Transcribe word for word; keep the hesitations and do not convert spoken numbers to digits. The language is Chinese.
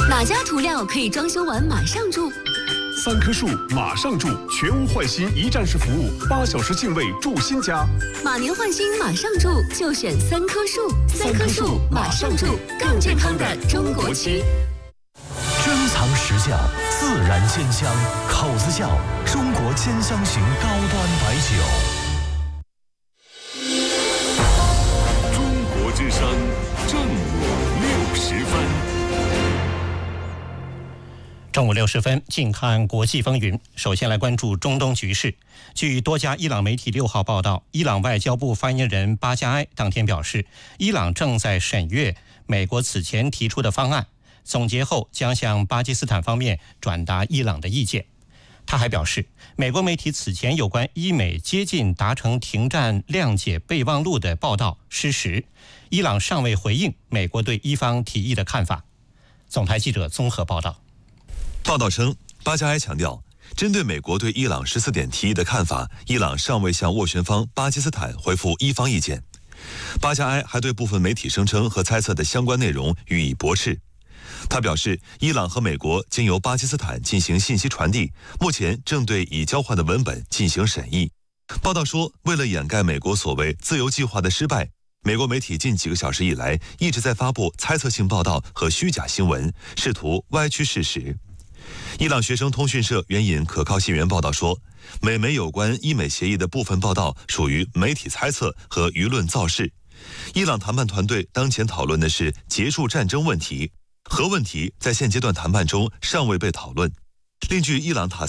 哪家涂料可以装修完马上住？ 三棵树马上住，全屋换新一站式服务，八小时净位住新家。 马年换新马上住，就选三棵树。三棵树马上住，更健康的中国漆。 珍藏实窖，自然鲜香，口子窖，中国兼香型高端白酒。 中国之声正午六时分。 正午六十分，近看国际风云。首先来关注中东局势。据多家伊朗媒体六号报道，伊朗外交部发言人巴加埃当天表示，伊朗正在审阅美国此前提出的方案，总结后将向巴基斯坦方面转达伊朗的意见。他还表示，美国媒体此前有关伊美接近达成停战谅解备忘录的报道失实，伊朗尚未回应美国对伊方提议的看法。总台记者综合报道。 报道称，巴加埃强调，针对美国对伊朗十四点提议的看法，伊朗尚未向斡旋方巴基斯坦回复伊方意见。巴加埃还对部分媒体声称和猜测的相关内容予以驳斥。他表示，伊朗和美国经由巴基斯坦进行信息传递，目前正对已交换的文本进行审议。报道说，为了掩盖美国所谓自由计划的失败，美国媒体近几个小时以来一直在发布猜测性报道和虚假新闻，试图歪曲事实。伊朗学生通讯社援引可靠信源报道说，美媒有关伊美协议的部分报道属于媒体猜测和舆论造势。伊朗谈判团队当前讨论的是结束战争问题，核问题在现阶段谈判中尚未被讨论。另据伊朗塔